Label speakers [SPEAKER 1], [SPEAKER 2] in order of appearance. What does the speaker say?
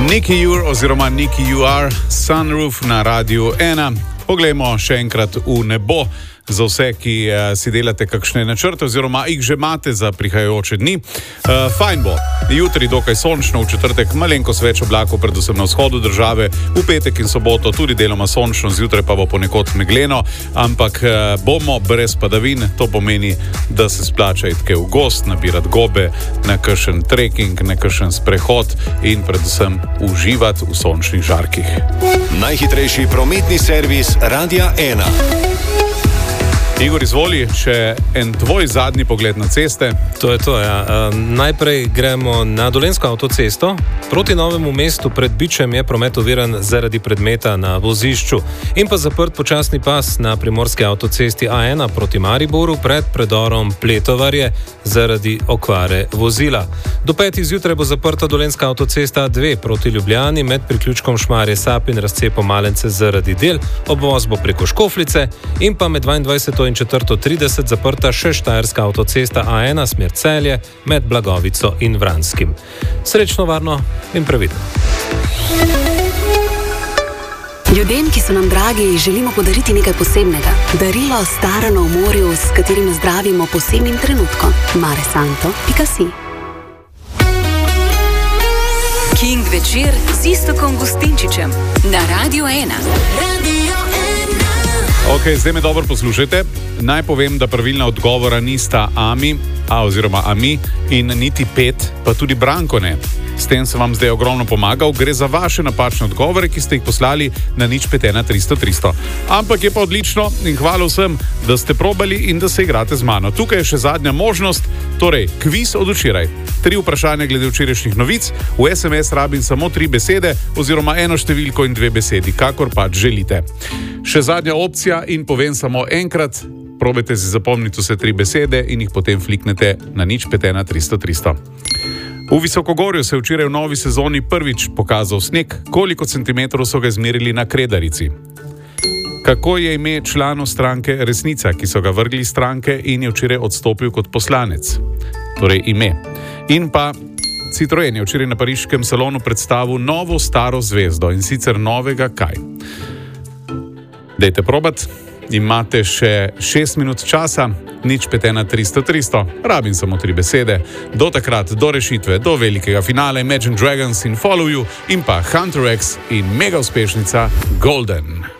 [SPEAKER 1] Nicky Ure oziroma Nicky UR, Sunroof na Radiu 1. Poglejmo še enkrat v nebo za vse, ki si delate kakšne načrte oziroma jih že imate za prihajajoče dni. Fajn bo. Jutri dokaj sončno, v četrtek malenkost več oblakov, predvsem na vzhodu države, v petek in soboto tudi deloma sončno, zjutraj pa bo ponekod megleno, ampak bomo brez padavin. To pomeni, da se splača iti v gost, nabirati gobe, na kakšen trekking, na kakšen sprehod in predvsem uživati v sončnih žarkih.
[SPEAKER 2] Najhitrejši prometni servis Radia 1.
[SPEAKER 1] Igor, izvoli, še en tvoj zadnji pogled na ceste.
[SPEAKER 3] To je to, ja. Najprej gremo na Dolenjsko avtocesto. Proti Novemu mestu pred Bičem je promet oviran zaradi predmeta na vozišču in pa zaprt počasni pas na primorski avtocesti A1 proti Mariboru pred predorom Pletovarje zaradi okvare vozila. Do 5. zjutraj bo zaprta Dolenjska avtocesta A2 proti Ljubljani med priključkom Šmarje Sap in razcepom Malence zaradi del. Obvoz bo preko Škofljice in pa med 22. in 4:30 zaprta še štajerska avtocesta A1 smer Celje med Blagovico in Vranskim. Srečno, varno in previdno.
[SPEAKER 4] Ljudem, ki so nam dragi, želimo podariti nekaj posebnega. Darilo starano v morju, s katerim zdravimo posebnim trenutkom. maresanto.si
[SPEAKER 5] King večer z Iztokom Gustinčičem na Radiu 1.
[SPEAKER 1] Ok, zdaj me dobro poslušajte. Naj povem, da pravilna odgovora nista Ami, oziroma Ami in niti Pet, pa tudi Branko ne. S tem sem vam zdaj ogromno pomagal. Gre za vaše napačne odgovore, ki ste jih poslali na 051 300 300. Ampak je pa odlično in hvala vsem, da ste probali in da se igrate z mano. Tukaj je še zadnja možnost, torej kviz od včeraj. 3 vprašanja glede včerajšnjih novic. V SMS rabim samo 3 besede oziroma eno številko in 2 besedi, kakor pač želite. Še zadnja opcija in povem samo enkrat. Probajte si zapomniti vse 3 besede in jih potem fliknete na 051 300 300. V Visokogorju se je včeraj v novi sezoni prvič pokazal sneg. Koliko centimetrov so ga izmerili na Kredarici? Kako je ime članu stranke Resnica, ki so ga vrgli iz stranke in je včeraj odstopil kot poslanec? Torej ime. In pa Citroen je včeraj na pariškem salonu predstavil novo staro zvezdo in sicer novega kaj? Dajte probat. Imate še 6 minut časa, 051 300 300, rabim samo 3 besede. Do takrat, do rešitve, do velikega finala Imagine Dragons in Follow You in pa Hunter X in mega uspešnica Golden.